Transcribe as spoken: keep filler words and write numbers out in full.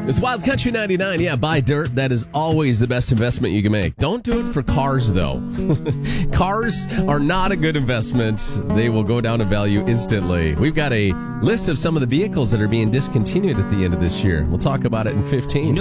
It's Wild Country ninety-nine. Yeah, buy dirt. That is always the best investment you can make. Don't do it for cars, though. Cars are not a good investment. They will go down in value instantly. We've got a list of some of the vehicles that are being discontinued at the end of this year. We'll talk about it in fifteen.